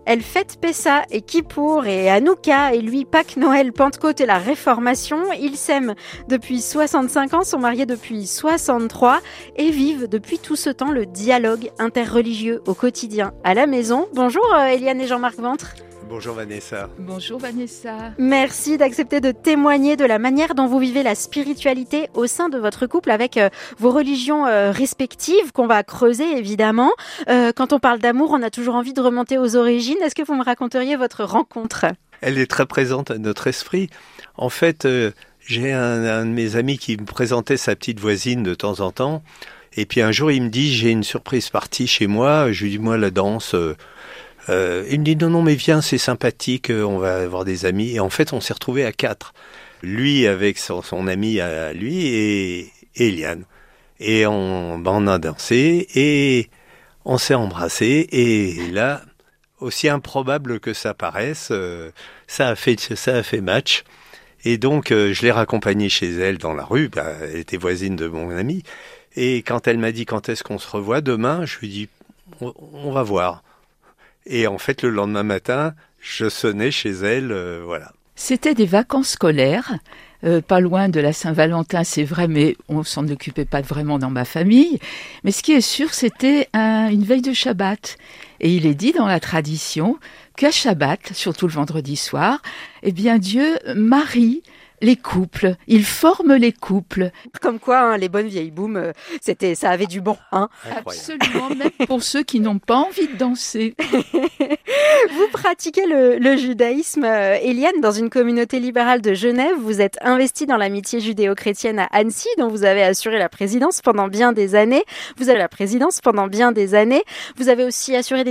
Elle fête Pessa et Kippour et Hanouka et lui Pâques, Noël, Pentecôte et la Réformation. Ils s'aiment depuis 65 ans, sont mariés depuis 63 et vivent depuis tout ce temps le dialogue interreligieux au quotidien à la maison. Bonjour Eliane et Jean-Marc Ventre. Bonjour Vanessa. Bonjour Vanessa. Merci d'accepter de témoigner de la manière dont vous vivez la spiritualité au sein de votre couple avec vos religions respectives qu'on va creuser évidemment. Quand on parle d'amour, on a toujours envie de remonter aux origines. Est-ce que vous me raconteriez votre rencontre ? Elle est très présente à notre esprit. En fait, j'ai un de mes amis qui me présentait sa petite voisine de temps en temps. Et puis un jour, il me dit, j'ai une surprise partie chez moi. Je lui dis, moi, la danse... il me dit non mais viens, c'est sympathique, on va avoir des amis. Et en fait on s'est retrouvés à 4, lui avec son ami à lui et Eliane, et on a dansé et on s'est embrassés. Et là, aussi improbable que ça paraisse, ça a fait match. Et donc je l'ai raccompagnée chez elle dans la rue, elle était voisine de mon ami, et quand elle m'a dit quand est-ce qu'on se revoit demain, je lui ai dit on va voir. Et en fait, le lendemain matin, je sonnais chez elle, voilà. C'était des vacances scolaires, pas loin de la Saint-Valentin, c'est vrai, mais on s'en occupait pas vraiment dans ma famille. Mais ce qui est sûr, c'était une veille de Shabbat. Et il est dit dans la tradition qu'à Shabbat, surtout le vendredi soir, eh bien Dieu marie les couples, il forme les couples. Comme quoi, les bonnes vieilles booms, ça avait du bon. Absolument, même pour ceux qui n'ont pas envie de danser. Vous pratiquez le judaïsme, Eliane, dans une communauté libérale de Genève. Vous êtes investie dans l'amitié judéo-chrétienne à Annecy, dont vous avez assuré la présidence pendant bien des années. Vous avez aussi assuré des